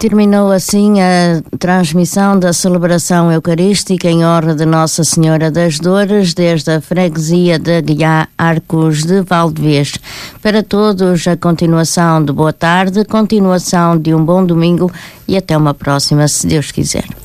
Terminou assim a transmissão da celebração eucarística em honra de Nossa Senhora das Dores, desde a freguesia de Aguiar, Arcos de Valdevez. Para todos, a continuação de boa tarde, continuação de um bom domingo e até uma próxima, se Deus quiser.